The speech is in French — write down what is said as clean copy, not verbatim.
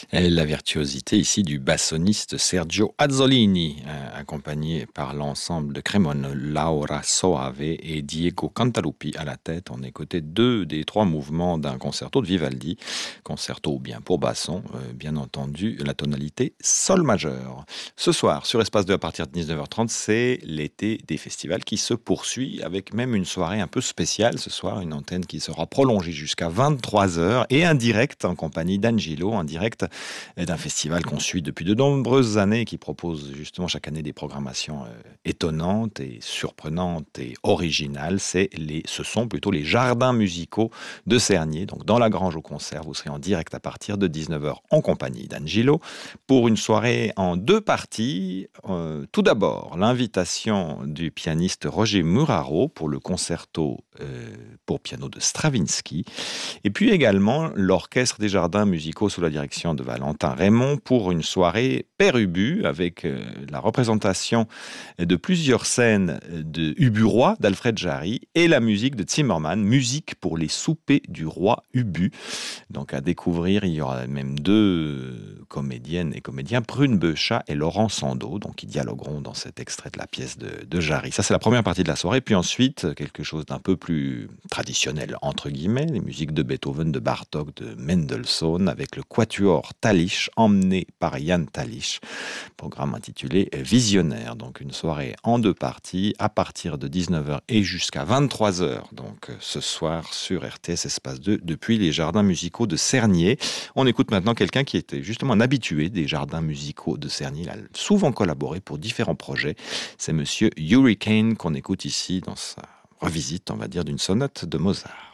Et la virtuosité ici du bassoniste Sergio Azzolini, accompagné par l'ensemble de Crémone, Laura Soave et Diego Cantaluppi à la tête. On écoutait deux des trois mouvements d'un concerto de Vivaldi, concerto bien pour basson, bien entendu, la tonalité sol majeur. Ce soir, sur Espace 2 à partir de 19h30, c'est l'été des festivals qui se poursuit avec même une soirée un peu spéciale ce soir, une antenne qui sera prolongée jusqu'à 23h et un direct en compagnie d'Angelo, un direct d'un festival qu'on suit depuis de nombreuses années et qui propose justement chaque année des programmations étonnantes et surprenantes et originales. Ce sont plutôt les jardins musicaux de Cernier. Donc dans la Grange au concert, vous serez en direct à partir de 19h en compagnie d'Angelo pour une soirée en deux parties. Tout d'abord, l'invitation du pianiste Roger Muraro pour le concerto pour piano de Stravinsky. Et puis également l'Orchestre des Jardins Musicaux sous la direction de Valentin Raymond pour une soirée Père Ubu avec la représentation de plusieurs scènes de Ubu Roi d'Alfred Jarry et la musique de Zimmermann, musique pour les soupers du roi Ubu. Donc à découvrir, il y aura même deux comédiennes et comédiens, Prune Beuchat et Laurent Sandeau, donc qui dialogueront dans cet extrait de la pièce de Jarry. Ça, c'est la première partie de la soirée. Puis ensuite, quelque chose d'un peu plus traditionnel, entre guillemets, les musiques de Beethoven, de Bartók, de Mendelssohn, avec le quatuor Talich, emmené par Yann Talich, programme intitulé Visionnaire. Donc une soirée en deux parties, à partir de 19h et jusqu'à 23h, donc ce soir sur RTS Espace 2, depuis les jardins musicaux de Cernier. On écoute maintenant quelqu'un qui était justement un habitué des jardins musicaux de Cernier. Il a souvent collaboré pour différents projets. C'est monsieur Hurricane qu'on écoute ici dans sa revisite, on va dire, d'une sonate de Mozart.